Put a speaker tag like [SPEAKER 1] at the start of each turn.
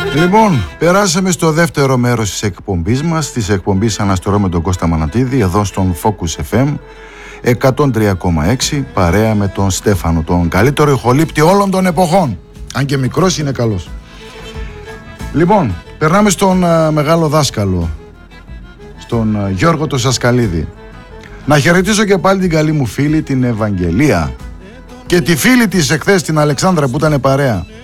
[SPEAKER 1] Λοιπόν, περάσαμε στο δεύτερο μέρος της εκπομπής μας, της εκπομπής Αναστορώ με τον Κώστα Μανατίδη, εδώ στον Focus FM 103,6, παρέα με τον Στέφανο, τον καλύτερο ηχολήπτη όλων των εποχών. Αν και μικρός είναι καλός. Λοιπόν, περνάμε στον μεγάλο δάσκαλο, στον Γιώργο το Σασκαλίδη. Να χαιρετήσω και πάλι την καλή μου φίλη, την Ευαγγελία, και τη φίλη της εχθές, την Αλεξάνδρα, που ήταν παρέα.